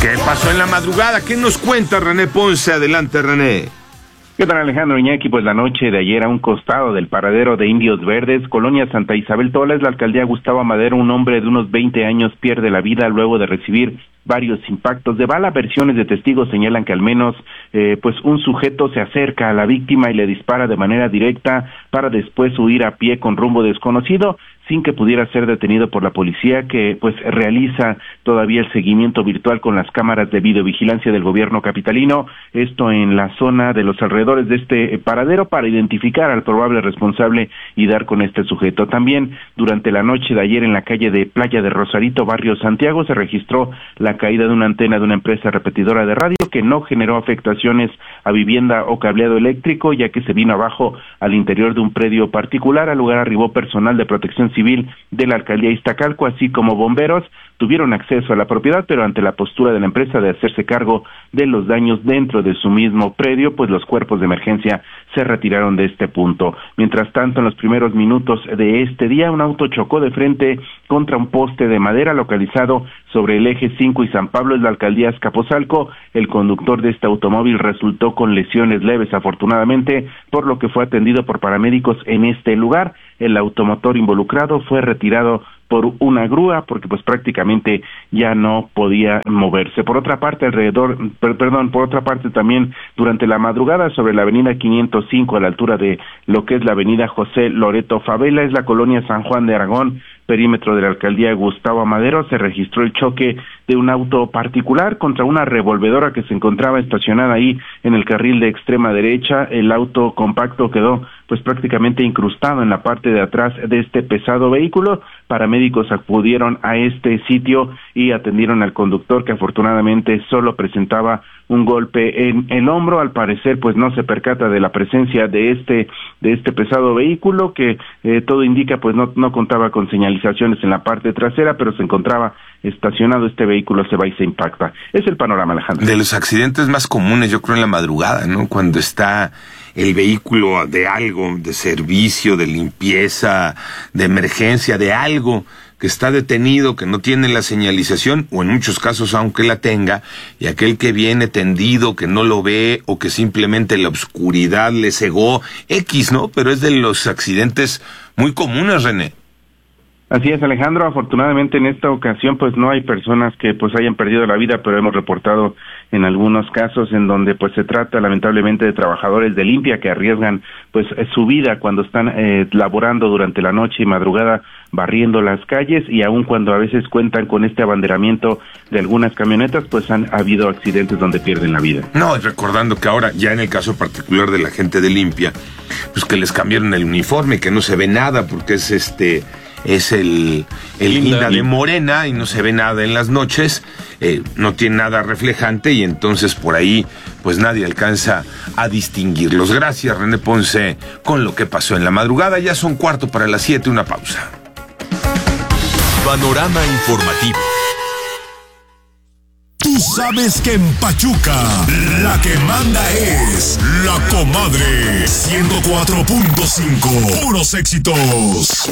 ¿Qué pasó en la madrugada? ¿Qué nos cuenta René Ponce? Adelante, René. ¿Qué tal, Alejandro Iñaki? Pues la noche de ayer, a un costado del paradero de Indios Verdes, Colonia Santa Isabel Tola, la alcaldía Gustavo Madero, un hombre de unos 20 años pierde la vida luego de recibir varios impactos de bala. Versiones de testigos señalan que al menos pues un sujeto se acerca a la víctima y le dispara de manera directa para después huir a pie con rumbo desconocido, sin que pudiera ser detenido por la policía, que pues realiza todavía el seguimiento virtual con las cámaras de videovigilancia del gobierno capitalino, esto en la zona de los alrededores de este paradero, para identificar al probable responsable y dar con este sujeto. También durante la noche de ayer en la calle de Playa de Rosarito, barrio Santiago, se registró la caída de una antena de una empresa repetidora de radio que no generó afectaciones a vivienda o cableado eléctrico, ya que se vino abajo al interior de un predio particular. Al lugar arribó personal de protección civil de la alcaldía Iztacalco, así como bomberos. Tuvieron acceso a la propiedad, pero ante la postura de la empresa de hacerse cargo de los daños dentro de su mismo predio, pues los cuerpos de emergencia se retiraron de este punto. Mientras tanto, en los primeros minutos de este día, un auto chocó de frente contra un poste de madera localizado sobre el eje 5 y San Pablo, en la alcaldía Azcapotzalco. El conductor de este automóvil resultó con lesiones leves, afortunadamente, por lo que fue atendido por paramédicos en este lugar. El automotor involucrado fue retirado por una grúa porque pues prácticamente ya no podía moverse. Por otra parte, también durante la madrugada sobre la avenida 505 a la altura de lo que es la avenida José Loreto Favela, es la colonia San Juan de Aragón, perímetro de la alcaldía Gustavo Madero, se registró el choque de un auto particular contra una revolvedora que se encontraba estacionada ahí en el carril de extrema derecha. El auto compacto quedó pues prácticamente incrustado en la parte de atrás de este pesado vehículo. Paramédicos acudieron a este sitio y atendieron al conductor, que afortunadamente solo presentaba un golpe en el hombro. Al parecer pues no se percata de la presencia de este pesado vehículo, que todo indica pues no contaba con señalizaciones en la parte trasera, pero se encontraba estacionado este vehículo, se va y se impacta. Es el panorama, Alejandro. De los accidentes más comunes, yo creo, en la madrugada, ¿no? Cuando está el vehículo de algo, de servicio, de limpieza, de emergencia, de algo que está detenido, que no tiene la señalización, o en muchos casos aunque la tenga, y aquel que viene tendido, que no lo ve, o que simplemente la oscuridad le cegó, X, ¿no? Pero es de los accidentes muy comunes, René. Así es, Alejandro. Afortunadamente en esta ocasión pues no hay personas que pues hayan perdido la vida, pero hemos reportado en algunos casos en donde pues se trata lamentablemente de trabajadores de limpia que arriesgan pues su vida cuando están laborando durante la noche y madrugada barriendo las calles, y aun cuando a veces cuentan con este abanderamiento de algunas camionetas, pues han habido accidentes donde pierden la vida. No, recordando que ahora ya en el caso particular de la gente de limpia, pues que les cambiaron el uniforme, que no se ve nada porque es el guinda de Morena y no se ve nada en las noches, no tiene nada reflejante, y entonces por ahí pues nadie alcanza a distinguirlos. Gracias, René Ponce, con lo que pasó en la madrugada. Ya son 6:45, una pausa. Panorama informativo. Tú sabes que en Pachuca la que manda es La Comadre 104.5. Puros éxitos.